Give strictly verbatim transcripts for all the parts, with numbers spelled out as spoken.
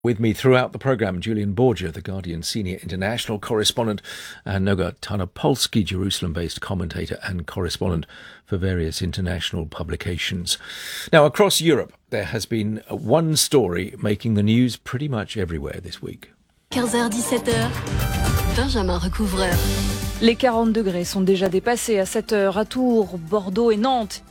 With me throughout the programme, Julian Borgia, The Guardian senior international correspondent, and Noga Tarnopolsky, Jerusalem-based commentator and correspondent for various international publications. Now, across Europe, there has been one story making the news pretty much everywhere this week. quinze heures dix-sept heures, Benjamin Recouvreur. Les quarante degrés sont déjà dépassés à cette heure à Tours, Bordeaux et Nantes.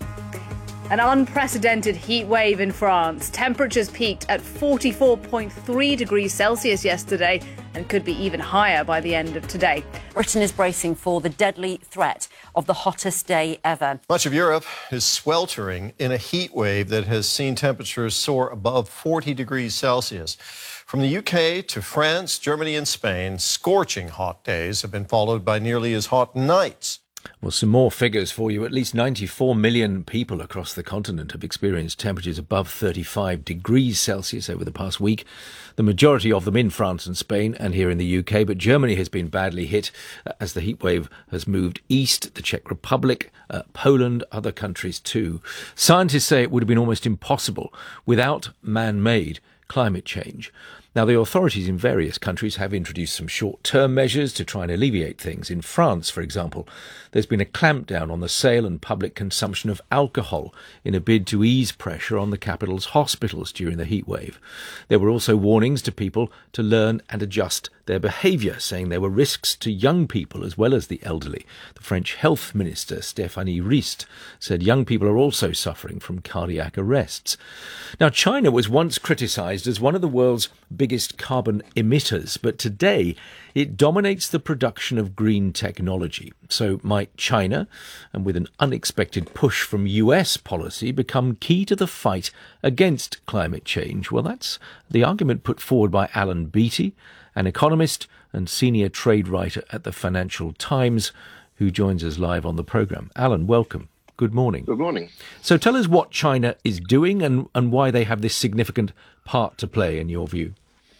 An unprecedented heat wave in France. Temperatures peaked at forty-four point three degrees Celsius yesterday and could be even higher by the end of today. Britain is bracing for the deadly threat of the hottest day ever. Much of Europe is sweltering in a heat wave that has seen temperatures soar above forty degrees Celsius. From the U K to France, Germany and Spain, scorching hot days have been followed by nearly as hot nights. Well, some more figures for you. At least ninety-four million people across the continent have experienced temperatures above thirty-five degrees Celsius over the past week. The majority of them in France and Spain and here in the U K. But Germany has been badly hit as the heatwave has moved east, the Czech Republic, uh, Poland, other countries too. Scientists say it would have been almost impossible without man-made climate change. Now, the authorities in various countries have introduced some short-term measures to try and alleviate things. In France, for example, there's been a clampdown on the sale and public consumption of alcohol in a bid to ease pressure on the capital's hospitals during the heatwave. There were also warnings to people to learn and adjust their behaviour, saying there were risks to young people as well as the elderly. The French health minister, Stéphanie Rist, said young people are also suffering from cardiac arrests. Now, China was once criticised as one of the world's biggest carbon emitters, but today it dominates the production of green technology. So might China, and with an unexpected push from U S policy, become key to the fight against climate change? Well, that's the argument put forward by Alan Beattie, an economist and senior trade writer at the Financial Times, who joins us live on the programme. Alan, welcome. Good morning. Good morning. So tell us what China is doing and, and why they have this significant part to play, in your view.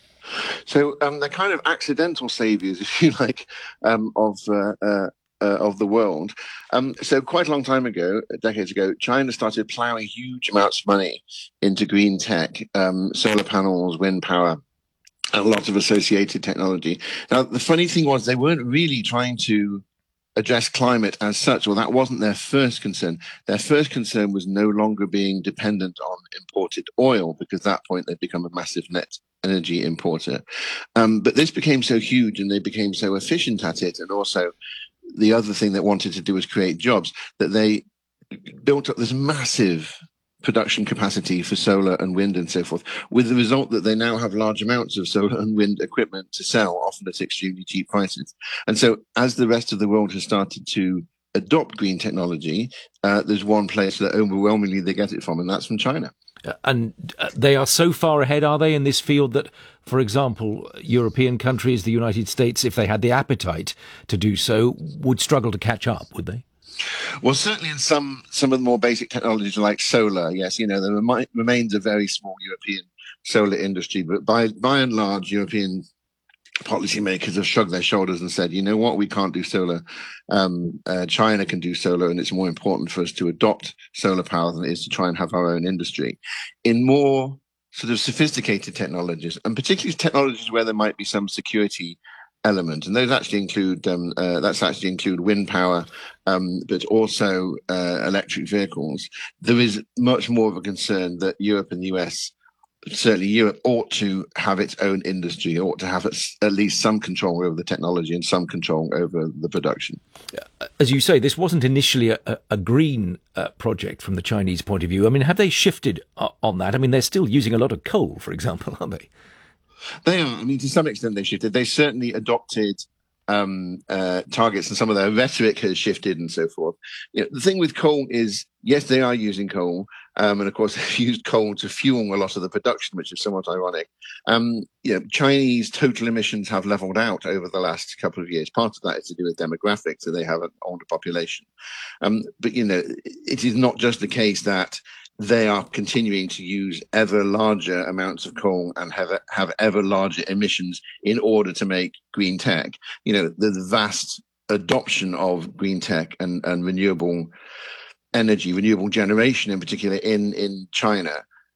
So um, they're kind of accidental saviours, if you like, um, of uh, uh, uh, of the world. Um, so quite a long time ago, decades ago, China started ploughing huge amounts of money into green tech, um, solar panels, wind power, and a lot of associated technology. Now, the funny thing was they weren't really trying to address climate as such, or that wasn't their first concern. Their first concern was no longer being dependent on imported oil, because at that point they'd become a massive net energy importer. Um, but this became so huge and they became so efficient at it, and also the other thing they wanted to do was create jobs, that they built up this massive production capacity for solar and wind and so forth, with the result that they now have large amounts of solar and wind equipment to sell, often at extremely cheap prices. And so as the rest of the world has started to adopt green technology, uh, there's one place that overwhelmingly they get it from, and that's from China. Uh, and uh, they are so far ahead, are they, in this field that, for example, European countries, the United States, if they had the appetite to do so, would struggle to catch up, would they? Well, certainly in some some of the more basic technologies like solar, yes, you know, there remi- remains a very small European solar industry, but by by and large, European policymakers have shrugged their shoulders and said, you know what, we can't do solar. Um, uh, China can do solar, and it's more important for us to adopt solar power than it is to try and have our own industry. In more sort of sophisticated technologies, and particularly technologies where there might be some security element, and those actually include um, uh, that's actually include wind power, um, but also uh, electric vehicles. There is much more of a concern that Europe and the U S, certainly Europe, ought to have its own industry, ought to have at least some control over the technology and some control over the production. As you say, this wasn't initially a, a green uh, project from the Chinese point of view. I mean, have they shifted uh, on that? I mean, they're still using a lot of coal, for example, aren't they? They are. I mean, to some extent they shifted. They certainly adopted um, uh, targets, and some of their rhetoric has shifted and so forth. You know, the thing with coal is, yes, they are using coal. Um, and of course, they've used coal to fuel a lot of the production, which is somewhat ironic. Um, you know, Chinese total emissions have leveled out over the last couple of years. Part of that is to do with demographics, so they have an older population. Um, but, you know, it is not just the case that they are continuing to use ever larger amounts of coal and have have ever larger emissions in order to make green tech. You know, the, the vast adoption of green tech and, and renewable energy, renewable generation in particular in, in China,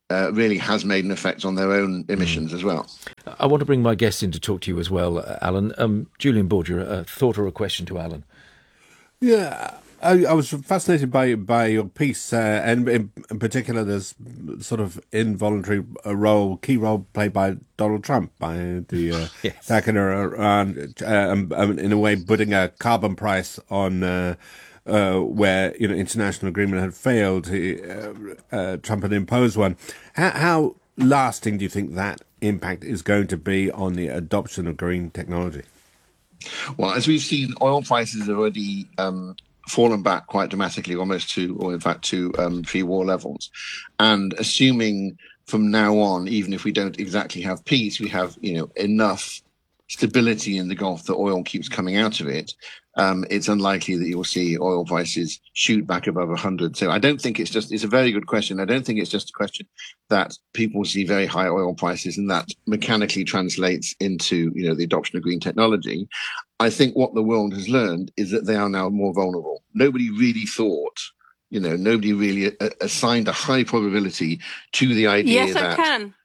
uh, really has made an effect on their own emissions mm. as well. I want to bring my guests in to talk to you as well, uh, Alan. Um, Julian Borger, a thought or a question to Alan? Yeah, I, I was fascinated by by your piece, uh, and in, in particular, there's sort of involuntary role, key role played by Donald Trump, by the uh, yes. second around, uh, um, um, in a way, putting a carbon price on. Uh, Uh, where you know international agreement had failed, he, uh, uh, Trump had imposed one. How, how lasting do you think that impact is going to be on the adoption of green technology? Well, as we've seen, oil prices have already um, fallen back quite dramatically, almost to, or in fact to um, pre-war levels. And assuming from now on, even if we don't exactly have peace, we have you know enough stability in the Gulf that oil keeps coming out of it. Um, it's unlikely that you'll see oil prices shoot back above one hundred. So I don't think it's just, it's a very good question. I don't think it's just a question that people see very high oil prices and that mechanically translates into, you know, the adoption of green technology. I think what the world has learned is that they are now more vulnerable. Nobody really thought, you know, nobody really a- assigned a high probability to the idea yes, that... Yes, I can.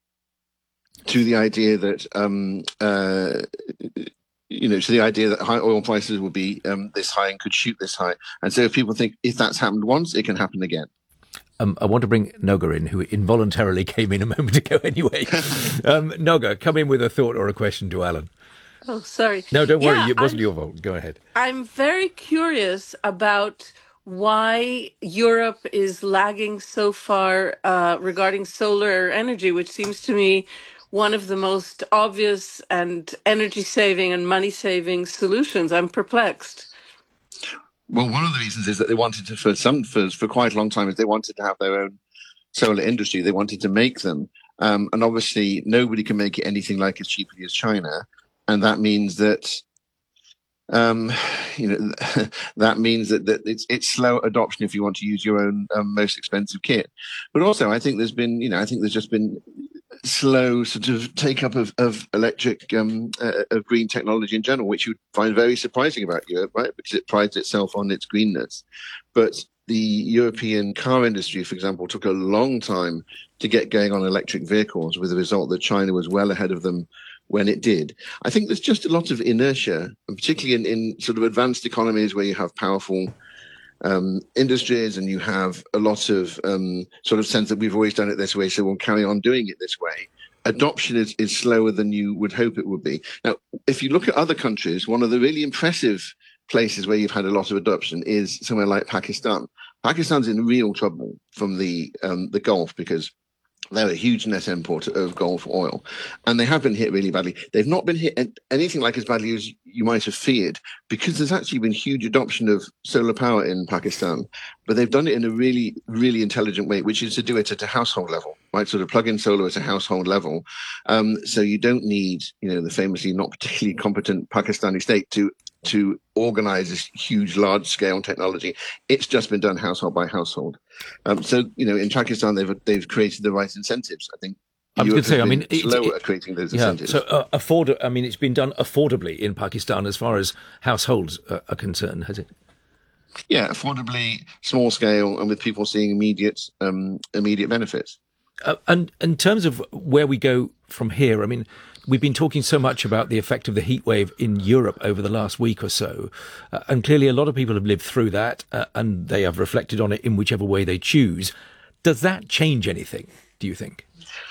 To the idea that... Um, uh, you know, to the idea that high oil prices will be um, this high and could shoot this high. And so if people think if that's happened once, it can happen again. Um, I want to bring Noga in, who involuntarily came in a moment ago anyway. um, Noga, come in with a thought or a question to Alan. Oh, sorry. No, don't worry. Yeah, it wasn't I'm, your fault. Go ahead. I'm very curious about why Europe is lagging so far uh, regarding solar energy, which seems to me one of the most obvious and energy-saving and money-saving solutions. I'm perplexed. Well, one of the reasons is that they wanted to, for some, for, for quite a long time, is they wanted to have their own solar industry. They wanted to make them. Um, and obviously, nobody can make it anything like as cheaply as China. And that means that, um, you know, that means that, that it's, it's slow adoption if you want to use your own um, most expensive kit. But also, I think there's been, you know, I think there's just been slow sort of take up of, of electric, um, uh, of green technology in general, which you find very surprising about Europe, right? Because it prides itself on its greenness. But the European car industry, for example, took a long time to get going on electric vehicles, with the result that China was well ahead of them when it did. I think there's just a lot of inertia, and particularly in, in sort of advanced economies where you have powerful Um, industries and you have a lot of um, sort of sense that we've always done it this way, so we'll carry on doing it this way. Adoption is, is slower than you would hope it would be. Now, if you look at other countries, one of the really impressive places where you've had a lot of adoption is somewhere like Pakistan. Pakistan's in real trouble from the um, the Gulf because they're a huge net importer of Gulf oil, and they have been hit really badly. They've not been hit anything like as badly as you might have feared, because there's actually been huge adoption of solar power in Pakistan, but they've done it in a really, really intelligent way, which is to do it at a household level, right? Sort of plug in solar at a household level. Um, so you don't need, you know, the famously not particularly competent Pakistani state to to organize this huge, large-scale technology. It's just been done household by household. Um, so, you know, in Pakistan, they've they've created the right incentives. I think I was going to say, I mean, slow it, at creating those yeah, incentives. So, uh, afford. I mean, it's been done affordably in Pakistan as far as households are, are concerned, has it? Yeah, affordably, small scale, and with people seeing immediate um, immediate benefits. Uh, and in terms of where we go from here, I mean, we've been talking so much about the effect of the heat wave in Europe over the last week or so, uh, and clearly a lot of people have lived through that, uh, and they have reflected on it in whichever way they choose. Does that change anything, do you think?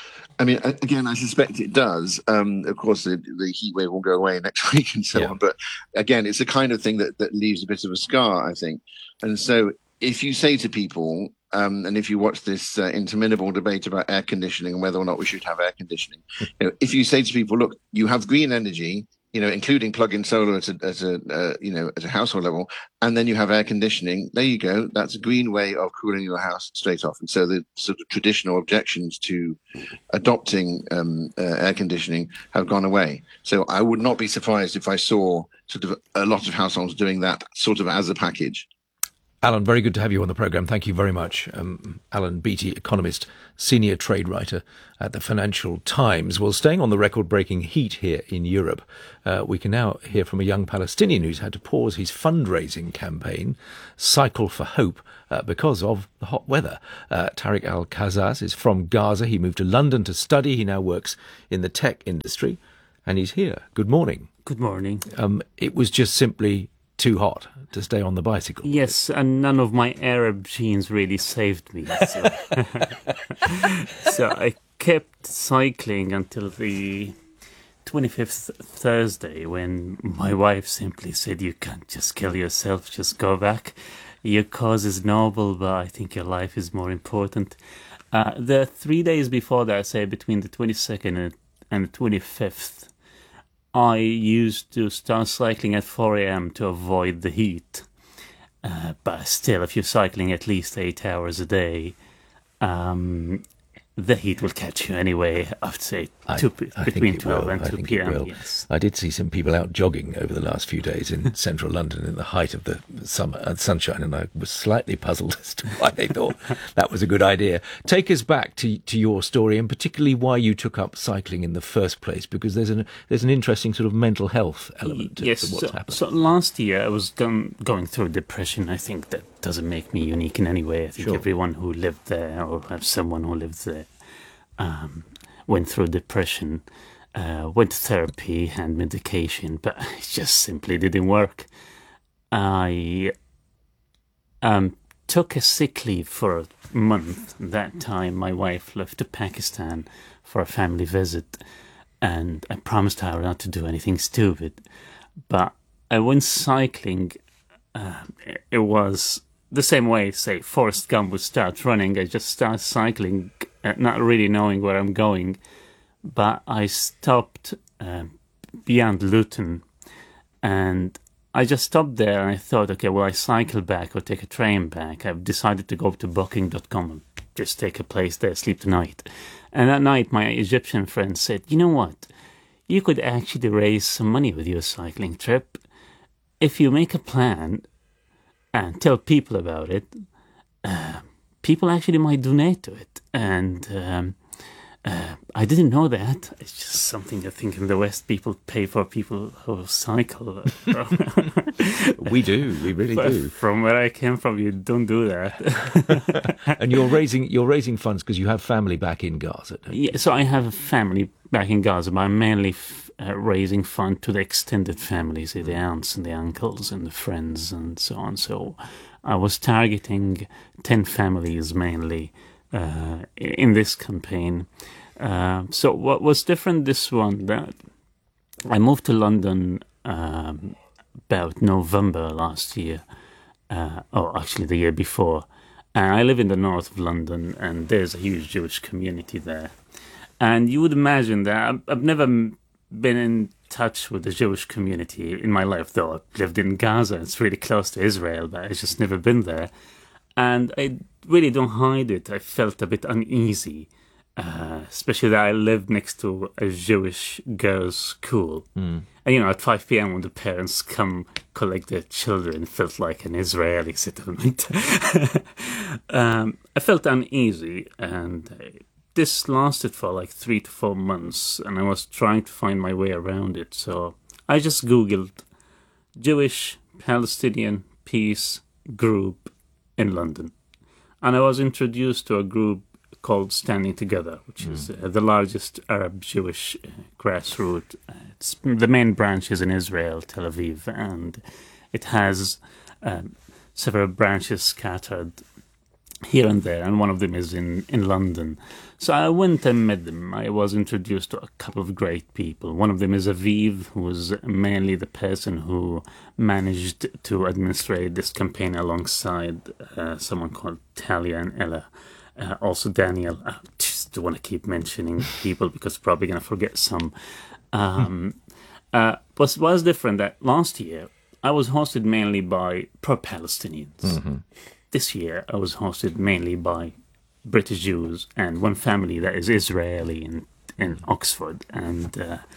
I mean, again, I suspect it does. Um, of course, the, the heat wave will go away next week and so yeah. on. But again, it's the kind of thing that, that leaves a bit of a scar, I think. And so if you say to people, um, and if you watch this uh, interminable debate about air conditioning and whether or not we should have air conditioning, you know, if you say to people, look, you have green energy, you know, including plug-in solar at a, at a uh, you know, at a household level, and then you have air conditioning. There you go. That's a green way of cooling your house straight off. And so the sort of traditional objections to adopting um, uh, air conditioning have gone away. So I would not be surprised if I saw sort of a lot of households doing that sort of as a package. Alan, very good to have you on the programme. Thank you very much. Um, Alan Beattie, economist, senior trade writer at the Financial Times. Well, staying on the record-breaking heat here in Europe, uh, we can now hear from a young Palestinian who's had to pause his fundraising campaign, Cycle for Hope, uh, because of the hot weather. Uh, Tariq Al-Kazaz is from Gaza. He moved to London to study. He now works in the tech industry, and he's here. Good morning. Good morning. Um, it was just simply too hot to stay on the bicycle. Yes, and none of my Arab genes really saved me. So, so I kept cycling until the twenty-fifth Thursday, when my wife simply said, "You can't just kill yourself, just go back. Your cause is noble, but I think your life is more important." Uh, the three days before that, say between the twenty-second and, and the twenty-fifth, I used to start cycling at four a.m. to avoid the heat. Uh, but still, if you're cycling at least eight hours a day, um, the heat will catch you anyway, I'd say, I, two, I between twelve will. and I two think p.m. Yes. I did see some people out jogging over the last few days in central London in the height of the summer and sunshine, and I was slightly puzzled as to why they thought that was a good idea. Take us back to to your story, and particularly why you took up cycling in the first place, because there's an there's an interesting sort of mental health element to, yes, to what's so, happened. So last year I was going, going through depression. I think that doesn't make me unique in any way. I think Sure. everyone who lived there or have someone who lived there um, went through depression, uh, went to therapy and medication, but it just simply didn't work. I um, took a sick leave for a month. That time my wife left to Pakistan for a family visit, and I promised her not to do anything stupid. But I went cycling. Uh, it was the same way, say, Forrest Gump would start running. I just started cycling, uh, not really knowing where I'm going. But I stopped uh, beyond Luton, and I just stopped there, and I thought, okay, will I cycle back or take a train back? I've decided to go to booking dot com and just take a place there, sleep the night. And that night, my Egyptian friend said, you know what? You could actually raise some money with your cycling trip. If you make a plan and tell people about it, uh, people actually might donate to it. And um, uh, I didn't know that. It's just something I think in the West people pay for people who cycle. We do, we really But do. from where I came from, you don't do that. And you're raising you're raising funds because you have family back in Gaza, don't you? Yeah, so I have a family back in Gaza, but I'm mainly f- uh, raising fund to the extended families, the aunts and the uncles and the friends and so on. So I was targeting ten families mainly uh, in this campaign. Uh, so what was different this one, that I moved to London um, about November last year, uh, or actually the year before. And I live in the north of London, and there's a huge Jewish community there. And you would imagine that I've, I've never been in touch with the Jewish community in my life, though I've lived in Gaza. It's really close to Israel, but I've just never been there. And I really don't hide it. I felt a bit uneasy, uh, especially that I lived next to a Jewish girls' school. Mm. And, you know, at five p.m. when the parents come collect their children, it felt like an Israeli settlement. um, I felt uneasy, and uh, this lasted for like three to four months, and I was trying to find my way around it. So I just Googled Jewish Palestinian peace group in London. And I was introduced to a group called Standing Together, which mm. is uh, the largest Arab Jewish uh, grassroots. Uh, it's, the main branch is in Israel, Tel Aviv, and it has um, several branches scattered here and there, and one of them is in, in London. So I went and met them. I was introduced to a couple of great people. One of them is Aviv, who was mainly the person who managed to administrate this campaign alongside uh, someone called Talia and Ella. Uh, also Daniel. I just want to keep mentioning people because I'm probably going to forget some. Um, uh, what was different that last year I was hosted mainly by pro-Palestinians. Mm-hmm. This year I was hosted mainly by British Jews and one family that is Israeli in, in Oxford. And uh,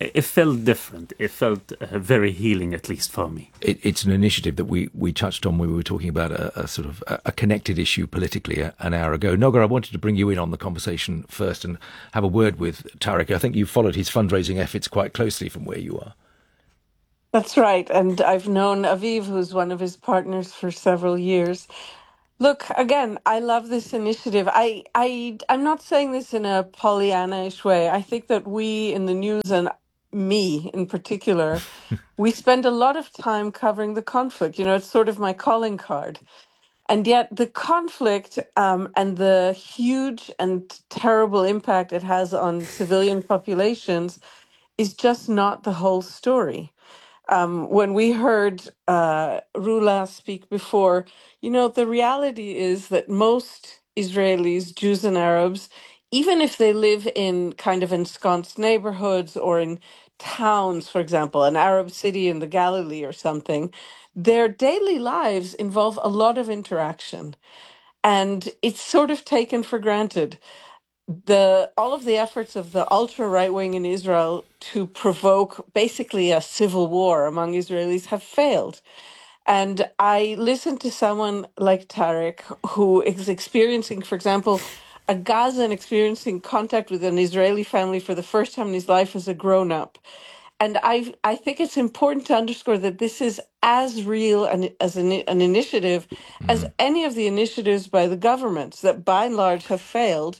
it felt different. It felt uh, very healing, at least for me. It, it's an initiative that we, we touched on when we were talking about a, a sort of a, a connected issue politically a, an hour ago. Noga, I wanted to bring you in on the conversation first and have a word with Tarek. I think you followed his fundraising efforts quite closely from where you are. That's right. And I've known Aviv, who's one of his partners, for several years. Look, again, I love this initiative. I, I, I'm not saying this in a Pollyanna-ish way. I think that we in the news, and me in particular, we spend a lot of time covering the conflict. You know, it's sort of my calling card. And yet the conflict um, and the huge and terrible impact it has on civilian populations is just not the whole story. Um, when we heard uh, Rula speak before, you know, the reality is that most Israelis, Jews and Arabs, even if they live in kind of ensconced neighborhoods or in towns, for example, an Arab city in the Galilee or something, their daily lives involve a lot of interaction. And it's sort of taken for granted. The all of the efforts of the ultra right wing in Israel to provoke basically a civil war among Israelis have failed. And I listened to someone like Tarek, who is experiencing, for example, a Gazan experiencing contact with an Israeli family for the first time in his life as a grown up. And I I think it's important to underscore that this is as real an, as an, an initiative mm-hmm. as any of the initiatives by the governments that by and large have failed.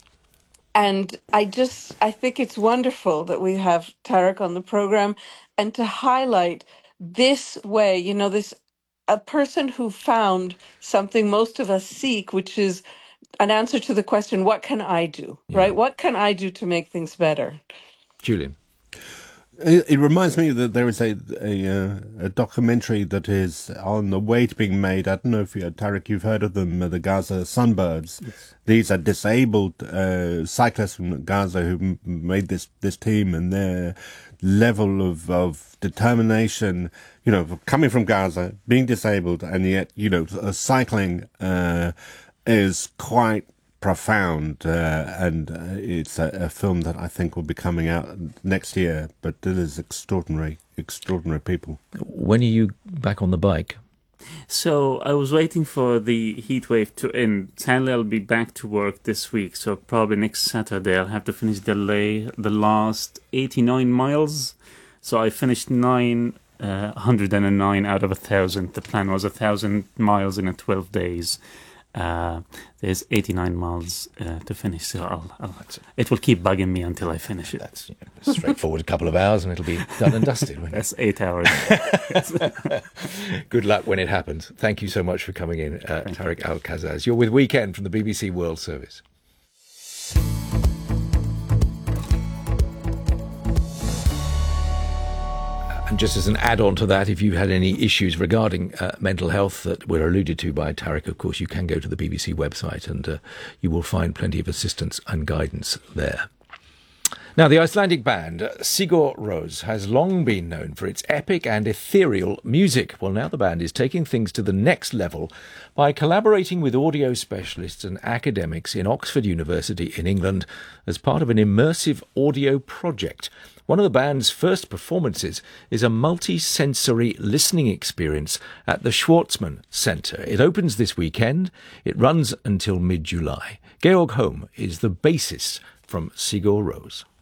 And I just, I think it's wonderful that we have Tarek on the program and to highlight this way, you know, this, a person who found something most of us seek, which is an answer to the question, what can I do, yeah. right? What can I do to make things better? Julian. It, it reminds me that there is a a, uh, a documentary that is on the way to being made. I don't know if you, Tarek, you've heard of them, uh, the Gaza Sunbirds. Yes. These are disabled uh, cyclists from Gaza who m- made this, this team, and their level of, of determination, you know, coming from Gaza, being disabled, and yet, you know, uh, cycling uh, is quite profound, uh, and uh, it's a, a film that I think will be coming out next year, but it is extraordinary, extraordinary people. When are you back on the bike? So I was waiting for the heat wave to end. Sadly, I'll be back to work this week, so probably next Saturday I'll have to finish the, lay, the last eighty-nine miles. So I finished nine, uh, one hundred nine out of a thousand. The plan was a thousand miles in a twelve days. Uh, there's eighty-nine miles uh, to finish, so I'll, I'll, it will keep bugging me until I finish it. That's you know, straightforward, a couple of hours and it'll be done and dusted. That's eight hours. Good luck when it happens. Thank you so much for coming in, uh, Tarek Al-Kazzaz. You're with Weekend from the B B C World Service. And just as an add-on to that, if you've had any issues regarding uh, mental health that were alluded to by Tarek, of course, you can go to the B B C website and uh, you will find plenty of assistance and guidance there. Now, the Icelandic band Sigur Rós has long been known for its epic and ethereal music. Well, now the band is taking things to the next level by collaborating with audio specialists and academics in Oxford University in England as part of an immersive audio project. One of the band's first performances is a multi-sensory listening experience at the Schwartzman Centre. It opens this weekend. It runs until mid-July. Georg Holm is the bassist from Sigur Rós.